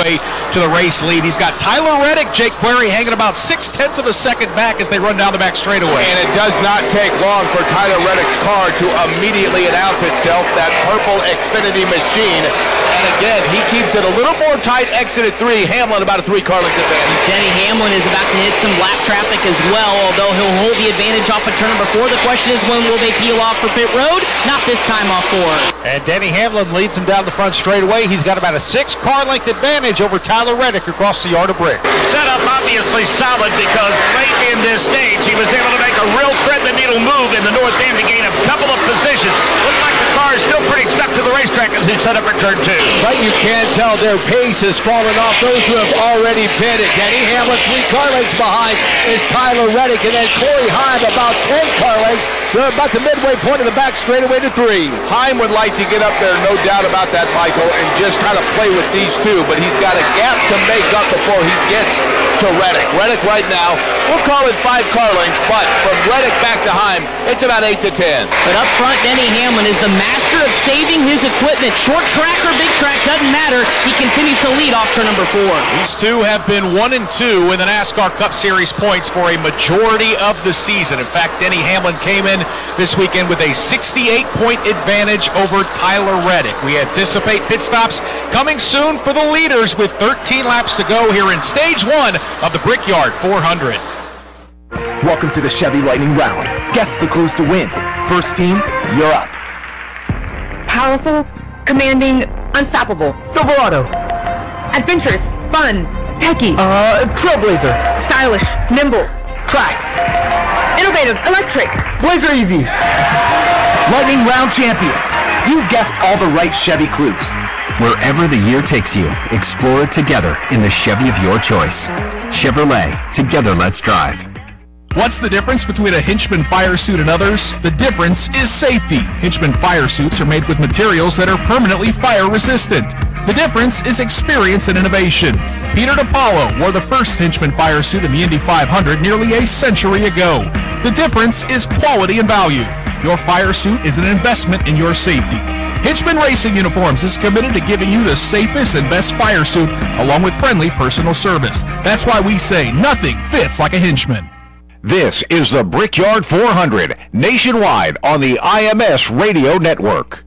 straightaway to the race lead. He's got Tyler Reddick, Jake Query hanging about 0.6 of a second back as they run down the back straightaway. And it does not take long for Tyler Reddick's car to immediately announce itself, that purple Xfinity machine. And again, he keeps it a little more tight exit at 3. Hamlin about a 3-car length advantage. Denny Hamlin is about to hit some lap traffic as well, although he'll hold the advantage off of turn number 4. The question is, when will they peel off for pit road? Not this time off 4. And Denny Hamlin leads him down the front straightaway. He's got about a 6-car length advantage over Tyler Reddick across the yard of bricks. Setup obviously solid because late in this stage he was able to make a real thread-the-needle move in the north end to gain a couple of positions. Looks like the car is still pretty stuck to the racetrack as he set up for turn 2. But you can't tell their pace has fallen off those who have already pitted. Denny Hamlin 3-car lengths behind is Tyler Reddick, and then Corey Heim about 10-car lengths. They're about the midway point of the back straightaway to 3. Heim would like to get up there, no doubt about that, Michael, and just kind of play with these two, but he's got a gap to make up before he gets to Reddick. Reddick right now, we'll call it 5-car lengths, but from Reddick back to Heim, it's about 8 to 10. But up front, Denny Hamlin is the master of saving his equipment. Short track or big track, doesn't matter. He continues to lead off turn number 4. These two have been 1 and 2 in the NASCAR Cup Series points for a majority of the season. In fact, Denny Hamlin came in this weekend with a 68-point advantage over Tyler Reddick. We anticipate pit stops coming soon for the leaders with 13 laps to go here in stage 1 of the Brickyard 400. Welcome to the Chevy Lightning Round. Guess the clues to win. First team, you're up. Powerful, commanding, unstoppable. Silverado. Adventurous, fun, techie. Trailblazer. Stylish, nimble. Tracks. Innovative, electric. Blazer EV. Lightning Round champions. You've guessed all the right Chevy clues. Wherever the year takes you, explore it together in the Chevy of your choice. Chevrolet, together let's drive. What's the difference between a Hinchman fire suit and others? The difference is safety. Hinchman fire suits are made with materials that are permanently fire resistant. The difference is experience and innovation. Peter DiPaolo wore the first Hinchman fire suit in the Indy 500 nearly a century ago. The difference is quality and value. Your fire suit is an investment in your safety. Hinchman Racing Uniforms is committed to giving you the safest and best fire suit along with friendly personal service. That's why we say nothing fits like a Hinchman. This is the Brickyard 400, nationwide on the IMS Radio Network.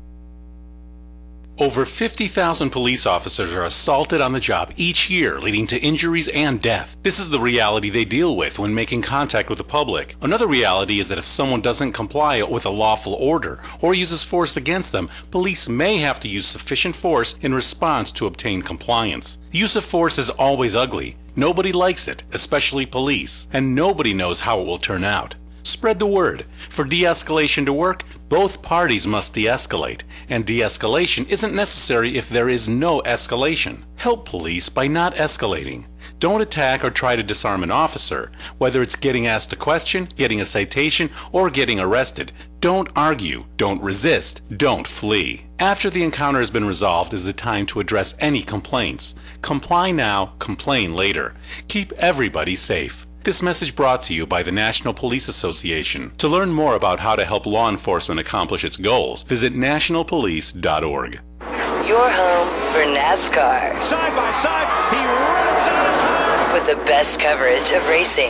Over 50,000 police officers are assaulted on the job each year, leading to injuries and death. This is the reality they deal with when making contact with the public. Another reality is that if someone doesn't comply with a lawful order or uses force against them, police may have to use sufficient force in response to obtain compliance. The use of force is always ugly. Nobody likes it, especially police, and nobody knows how it will turn out. Spread the word. For de-escalation to work, both parties must de-escalate, and de-escalation isn't necessary if there is no escalation. Help police by not escalating. Don't attack or try to disarm an officer. Whether it's getting asked a question, getting a citation, or getting arrested, don't argue, don't resist, don't flee. After the encounter has been resolved is the time to address any complaints. Comply now, complain later. Keep everybody safe. This message brought to you by the National Police Association. To learn more about how to help law enforcement accomplish its goals, visit nationalpolice.org. Your home for NASCAR. Side by side, he runs out of time. With the best coverage of racing.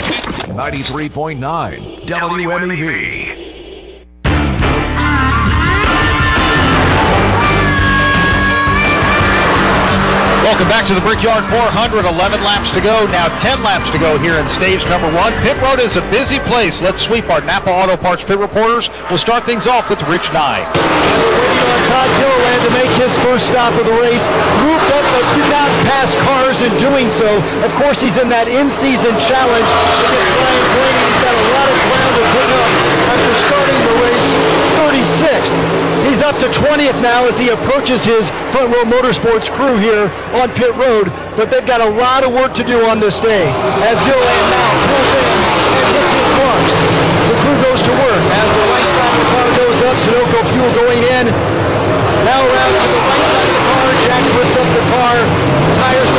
93.9 WMEV. Welcome back to the Brickyard 400. 11 laps to go. Now 10 laps to go here in stage number 1. Pit road is a busy place. Let's sweep our Napa Auto Parts pit reporters. We'll start things off with Rich Nye. We're waiting on Todd Gilliland to make his first stop of the race. Moved up but did not pass cars in doing so. Of course, he's in that in-season challenge against Brian Blaney. He's got a lot of ground to pick up after starting the race 36th. He's up to 20th now as he approaches his Front Row Motorsports crew here on pit road, but they've got a lot of work to do on this day. As Gilliland now pulls in and hits his marks, the crew goes to work. As the right side of the car goes up, Sunoco fuel going in. Now around to the right side of the car, Jack puts up the car, tires